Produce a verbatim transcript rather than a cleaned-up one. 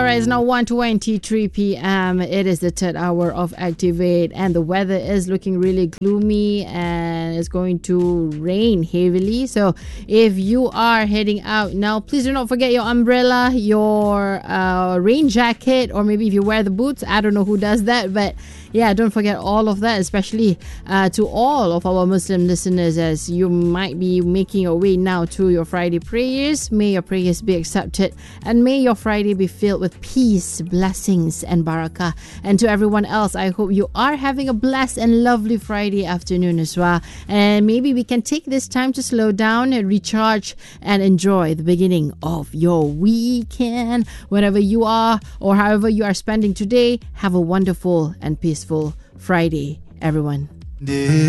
right, it's now one twenty-three p.m. It is the third hour of Activate, and the weather is looking really gloomy and it's going to rain heavily. So if you are heading out now, please do not forget your umbrella, your uh, rain jacket, or maybe if you wear the boots. I don't know who does that, but yeah, don't forget all of that, especially uh, to all of our Muslim listeners, as you might be making your way now to your Friday prayers. May your prayers be accepted, and may your Friday be filled with peace, blessings, and barakah. And to everyone else, I hope you are having a blessed and lovely Friday afternoon as well. And maybe we can take this time to slow down and recharge and enjoy the beginning of your weekend. Wherever you are or however you are spending today, have a wonderful and peaceful Friday, everyone.